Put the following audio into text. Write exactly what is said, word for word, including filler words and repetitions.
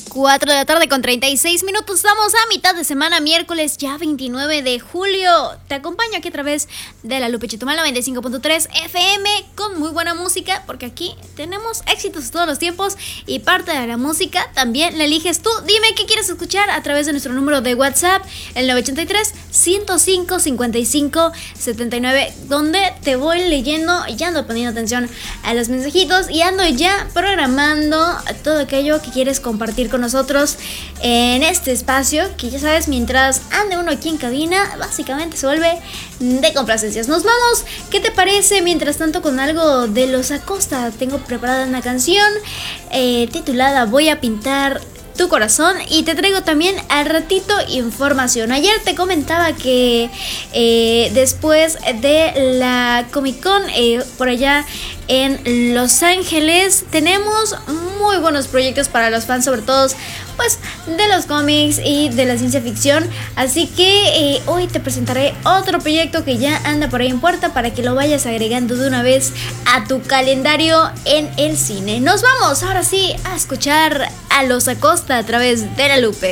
cuatro de la tarde con treinta y seis minutos. Estamos a mitad de semana, miércoles ya veintinueve de julio. Te acompaño aquí a través de la Lupe Chetumal noventa y cinco punto tres F M con muy buena música, porque aquí tenemos éxitos todos los tiempos y parte de la música también la eliges tú. Dime qué quieres escuchar a través de nuestro número de WhatsApp, el nueve ocho tres, ciento cinco, cincuenta y cinco, setenta y nueve, donde te voy leyendo y ando poniendo atención a los mensajitos y ando ya programando todo aquello que quieres compartir con nosotros en este espacio, que ya sabes, mientras ande uno aquí en cabina, básicamente se vuelve de complacencias. Nos vamos, ¿qué te parece? Mientras tanto, con algo de Los Acosta. Tengo preparada una canción eh, titulada Voy a pintar tu corazón, y te traigo también al ratito información. Ayer te comentaba que eh, después de la Comic Con eh, por allá en Los Ángeles, tenemos muy buenos proyectos para los fans, sobre todo pues de los cómics y de la ciencia ficción. Así que eh, hoy te presentaré otro proyecto que ya anda por ahí en puerta, para que lo vayas agregando de una vez a tu calendario en el cine. Nos vamos ahora sí a escuchar a Los Acosta a través de la Lupe.